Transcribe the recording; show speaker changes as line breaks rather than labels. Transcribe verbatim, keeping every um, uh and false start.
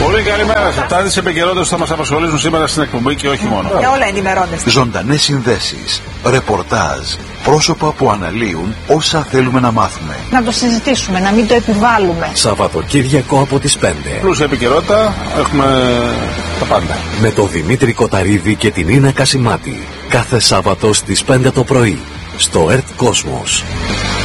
Πολύ καλημέρα σας. Τα της επικαιρότητας θα μας απασχολήσουν σήμερα στην εκπομπή και όχι μόνο.
Για όλα ενημερώνεστε.
Ζωντανές συνδέσεις, ρεπορτάζ, πρόσωπα που αναλύουν όσα θέλουμε να μάθουμε.
Να το συζητήσουμε, να μην το επιβάλλουμε.
Σαββατοκύριακο από τις πέντε.
Πλούσια επικαιρότητα, έχουμε τα πάντα.
Με τον Δημήτρη Κοταρίδη και την Ίνα Κασιμάτη. Κάθε Σάββατο στις πέντε το πρωί. Στο ΕΡΤ Κόσμος.